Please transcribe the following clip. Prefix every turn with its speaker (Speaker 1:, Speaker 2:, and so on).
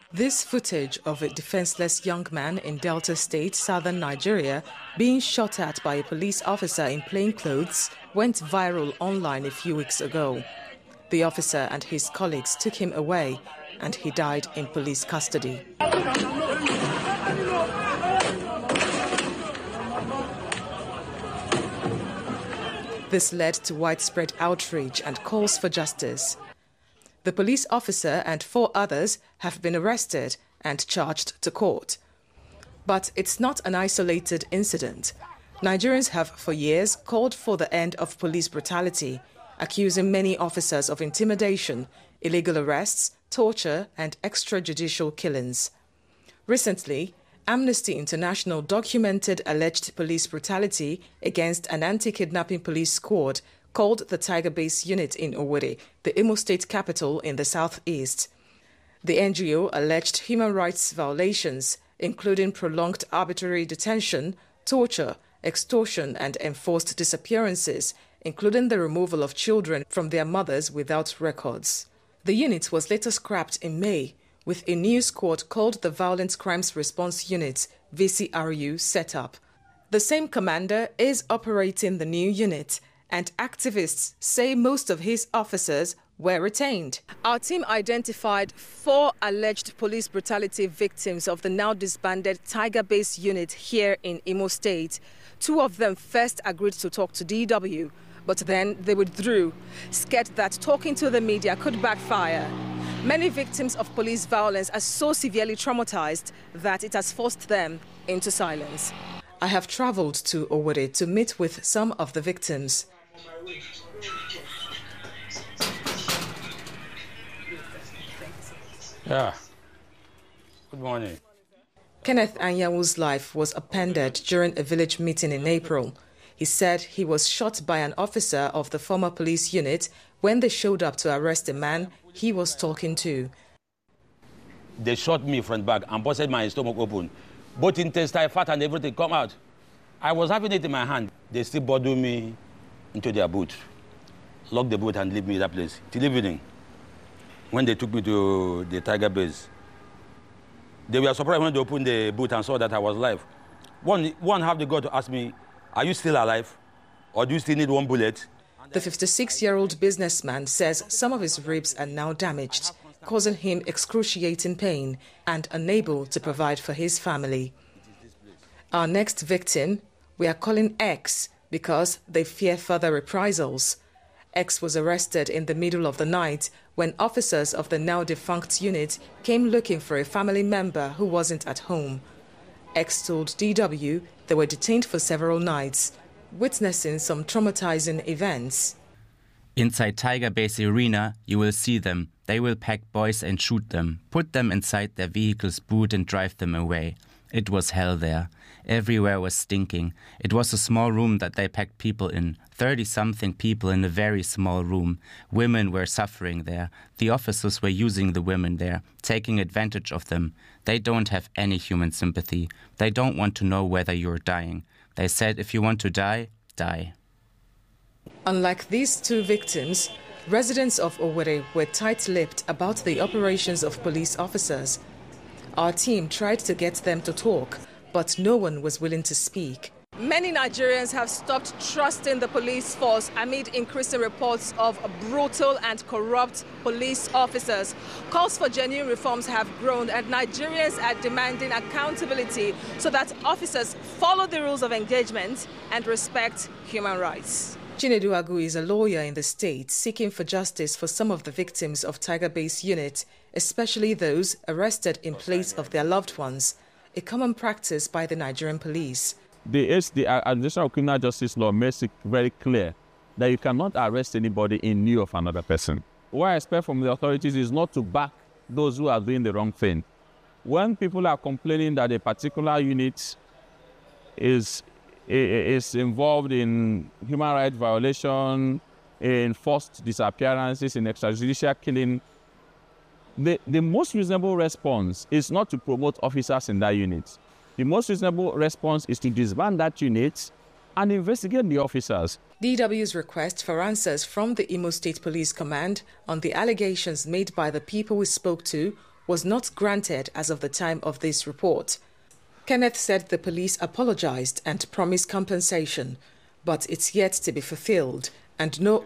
Speaker 1: This footage of a defenseless young man in Delta State, southern Nigeria, being shot at by a police officer in plain clothes went viral online a few weeks ago. The officer and his colleagues took him away and he died in police custody. This led to widespread outrage and calls for justice. The police officer and 4 others have been arrested and charged to court. But it's not an isolated incident. Nigerians have for years called for the end of police brutality, accusing many officers of intimidation, illegal arrests, torture and extrajudicial killings. Recently, Amnesty International documented alleged police brutality against an anti-kidnapping police squad called the Tiger Base Unit in Owerri, the Imo State capital in the southeast. The NGO alleged human rights violations, including prolonged arbitrary detention, torture, extortion and enforced disappearances, including the removal of children from their mothers without records. The unit was later scrapped in May, with a new squad called the Violent Crimes Response Unit, VCRU, set up. The same commander is operating the new unit, and activists say most of his officers were retained. Our team identified 4 alleged police brutality victims of the now disbanded Tiger Base Unit here in Imo State. 2 of them first agreed to talk to DW, but then they withdrew, scared that talking to the media could backfire. Many victims of police violence are so severely traumatized that it has forced them into silence. I have traveled to Owerri to meet with some of the victims.
Speaker 2: Yeah. Good morning.
Speaker 1: Kenneth Anyawu's life was upended during a village meeting in April. He said he was shot by an officer of the former police unit when they showed up to arrest a man he was talking to.
Speaker 2: They shot me front back and busted my stomach open. Both intestine, fat and everything come out. I was having it in my hand. They still bundled me into their boot, locked the boot and leave me in that place till evening. When they took me to the Tiger Base, they were surprised when they opened the boot and saw that I was alive. One have the guts to ask me, are you still alive? Or do you still need 1 bullet?
Speaker 1: The 56-year-old businessman says some of his ribs are now damaged, causing him excruciating pain and unable to provide for his family. Our next victim, we are calling X because they fear further reprisals. X was arrested in the middle of the night when officers of the now-defunct unit came looking for a family member who wasn't at home. X told DW they were detained for several nights, witnessing some traumatizing events.
Speaker 3: Inside Tiger Base Arena, you will see them. They will pack boys and shoot them, put them inside their vehicle's boot and drive them away. It was hell there. Everywhere was stinking. It was a small room that they packed people in, 30-something people in a very small room. Women were suffering there. The officers were using the women there, taking advantage of them. They don't have any human sympathy. They don't want to know whether you're dying. They said if you want to die, die.
Speaker 1: Unlike these 2 victims, residents of Owerri were tight-lipped about the operations of police officers. Our team tried to get them to talk, but no one was willing to speak. Many Nigerians have stopped trusting the police force amid increasing reports of brutal and corrupt police officers. Calls for genuine reforms have grown and Nigerians are demanding accountability so that officers follow the rules of engagement and respect human rights. Chinedu Agu is a lawyer in the state seeking for justice for some of the victims of Tiger Base Unit, especially those arrested in place of their loved ones, a common practice by the Nigerian police.
Speaker 4: The Administration of Criminal Justice Law makes it very clear that you cannot arrest anybody in lieu of another person. What I expect from the authorities is not to back those who are doing the wrong thing. When people are complaining that a particular unit is involved in human rights violation, in forced disappearances, in extrajudicial killing, the most reasonable response is not to promote officers in that unit. The most reasonable response is to disband that unit and investigate the officers.
Speaker 1: DW's request for answers from the Imo State Police Command on the allegations made by the people we spoke to was not granted as of the time of this report. Kenneth said the police apologized and promised compensation, but it's yet to be fulfilled, and no